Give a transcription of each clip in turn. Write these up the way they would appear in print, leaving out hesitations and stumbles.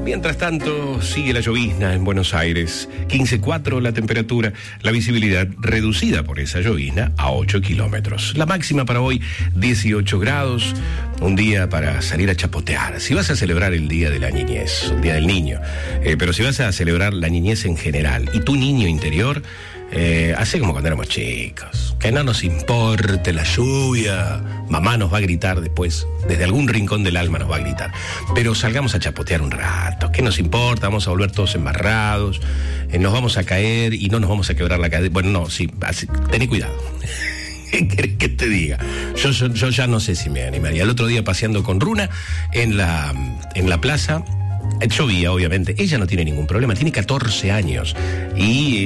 Mientras tanto, sigue la llovizna en Buenos Aires. 15,4 la temperatura, la visibilidad reducida por esa llovizna a 8 kilómetros. La máxima para hoy, 18 grados. Un día para salir a chapotear. Si vas a celebrar el Día de la Niñez, el Día del Niño, pero si vas a celebrar la niñez en general y tu niño interior, hace como cuando éramos chicos. Que no nos importe la lluvia. Mamá nos va a gritar después, desde algún rincón del alma nos va a gritar. Pero salgamos a chapotear un rato. ¿Qué nos importa? Vamos a volver todos embarrados. Nos vamos a caer y no nos vamos a quebrar la cadera. Bueno, no, sí, tené cuidado. ¿Qué querés que te diga? Yo ya no sé si me animaría. El otro día paseando con Runa en la plaza, llovía, obviamente. Ella no tiene ningún problema, tiene 14 años y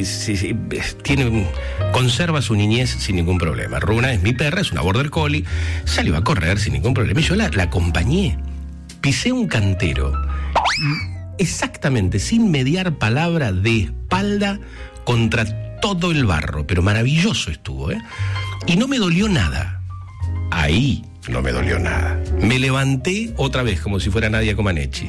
conserva su niñez sin ningún problema. Runa es mi perra, es una border collie, salió a correr sin ningún problema. Y yo la acompañé, pisé un cantero, exactamente, sin mediar palabra, de espalda contra todo el barro, pero maravilloso estuvo, ¿eh? Y no me dolió nada. Ahí no me dolió nada. Me levanté otra vez como si fuera Nadia Comaneci.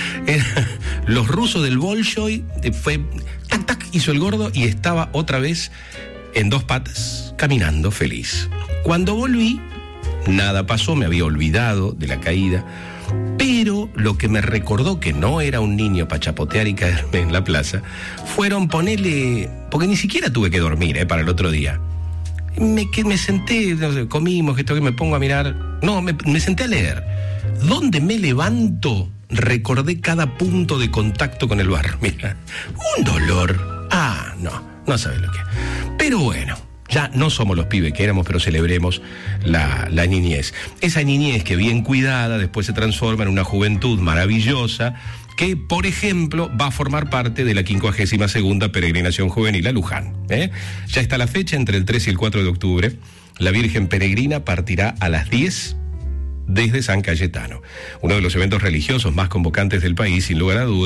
Los rusos del Bolshoi, fue tac tac, hizo el gordo y estaba otra vez en dos patas, caminando feliz. Cuando volví, nada pasó, me había olvidado de la caída, pero lo que me recordó que no era un niño para chapotear y caerme en la plaza, fueron ponerle, porque ni siquiera tuve que dormir, para el otro día. Me senté, no sé, comimos, que me pongo a mirar. No, me senté a leer. ¿Dónde me levanto? Recordé cada punto de contacto con el barro. Mira, un dolor. No sabes lo que es. Pero bueno, ya no somos los pibes que éramos, pero celebremos la niñez. Esa niñez que bien cuidada después se transforma en una juventud maravillosa, que, por ejemplo, va a formar parte de la 52ª Peregrinación Juvenil a Luján. Ya está la fecha, entre el 3 y el 4 de octubre. La Virgen Peregrina partirá a las 10 desde San Cayetano, uno de los eventos religiosos más convocantes del país, sin lugar a dudas.